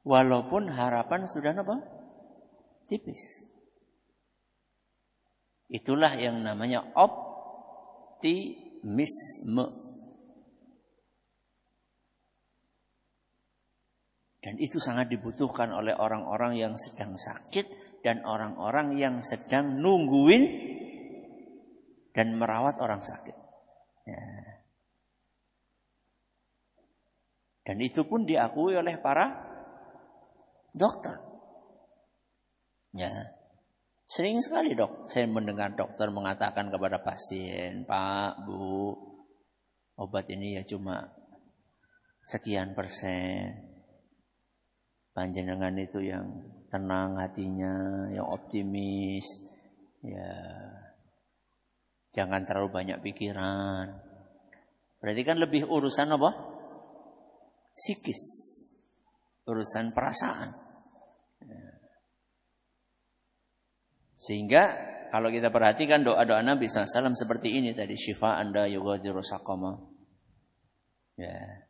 Walaupun harapan sudah apa? Tipis. Itulah yang namanya optimisme. Dan itu sangat dibutuhkan oleh orang-orang yang sedang sakit dan orang-orang yang sedang nungguin dan merawat orang sakit. Ya. Dan itu pun diakui oleh para dokter. Ya. Sering sekali saya mendengar dokter mengatakan kepada pasien, Pak, Bu, obat ini ya cuma sekian persen. Panjenengan itu yang tenang hatinya, yang optimis, ya jangan terlalu banyak pikiran. Berarti kan lebih urusan apa? Psikis, urusan perasaan. Sehingga kalau kita perhatikan doa-doa Nabi SAW seperti ini tadi, syifa anda yughadiru saqama. Ya.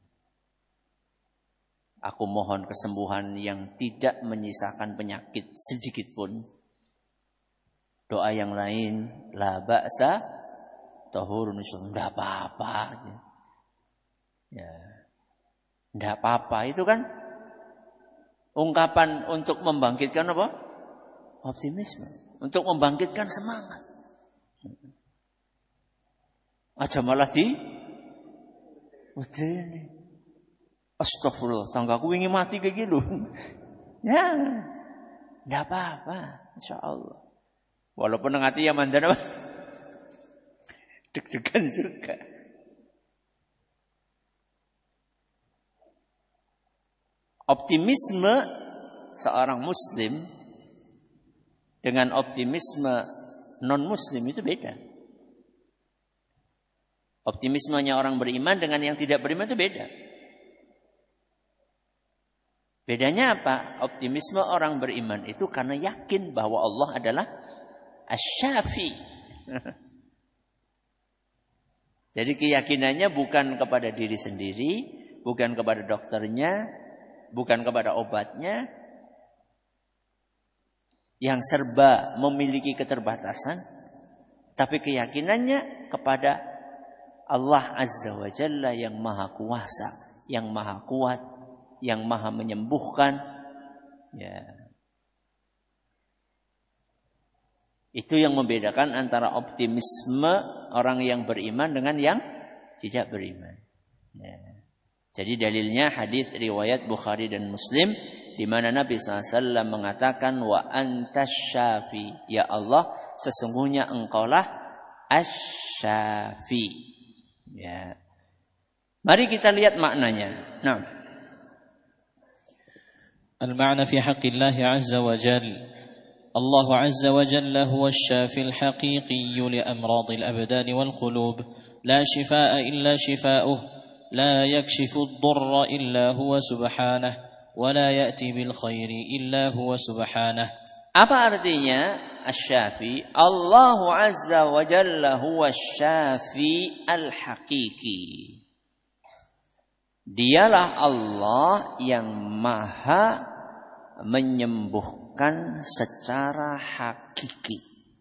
Aku mohon kesembuhan yang tidak menyisakan penyakit sedikit pun. Doa yang lain, la ba'sa tahurun, enggak apa-apa. Ya. Enggak apa-apa itu kan ungkapan untuk membangkitkan apa? Optimisme, untuk membangkitkan semangat. Aja malah ini. Astagfirullah, tanggaku ingin mati kayak gitu. Ya, enggak apa-apa, insyaallah. Walaupun hati ya mandan apa? Deg-degan juga. Optimisme seorang muslim dengan optimisme non-muslim itu beda. Optimismenya orang beriman dengan yang tidak beriman itu beda. Bedanya apa? Optimisme orang beriman itu karena yakin bahwa Allah adalah Asy-Syafi. Jadi keyakinannya bukan kepada diri sendiri, bukan kepada dokternya, bukan kepada obatnya, yang serba memiliki keterbatasan, tapi keyakinannya kepada Allah Azza wa Jalla yang maha kuasa, yang maha kuat, yang maha menyembuhkan. Ya. Itu yang membedakan antara optimisme orang yang beriman dengan yang tidak beriman. Ya. Jadi dalilnya hadis riwayat Bukhari dan Muslim di mana Nabi SAW mengatakan wa antas syafi, ya Allah sesungguhnya engkaulah asy-syafi. Ya. Mari kita lihat maknanya. Nah, المعنى في حق الله عز وجل الله عز وجل هو الشافي الحقيقي لأمراض الأبدان والقلوب لا شفاء إلا شفاؤه لا يكشف الضر إلا هو سبحانه ولا يأتي بالخير إلا هو سبحانه. Apa artinya asy-syafi? Allah Azza wa Jalla huwa asy-syafi al-haqiqi. Dialah Allah yang maha menyembuhkan secara hakiki.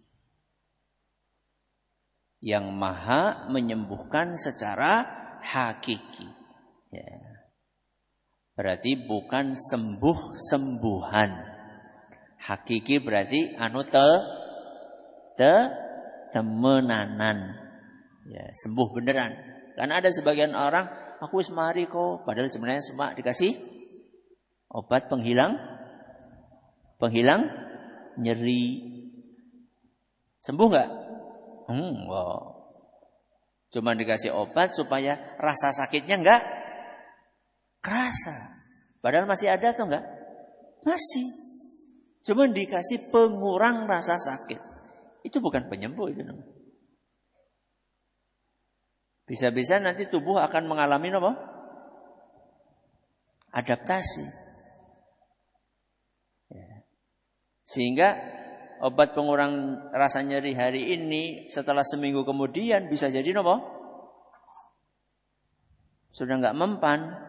Yang maha menyembuhkan secara hakiki. Ya. Berarti bukan sembuh-sembuhan. Hakiki berarti temenanan. Ya, sembuh beneran. Karena ada sebagian orang, aku wis mari kok, padahal sebenarnya cuma dikasih obat penghilang nyeri. Sembuh enggak? Enggak. Cuma dikasih obat supaya rasa sakitnya enggak kerasa. Padahal masih ada atau enggak? Masih. Cuma dikasih pengurang rasa sakit. Itu bukan penyembuh itu. Bisa-bisa nanti tubuh akan mengalami apa? Adaptasi. Sehingga obat pengurang rasa nyeri hari ini setelah seminggu kemudian bisa jadi apa? Sudah enggak mempan.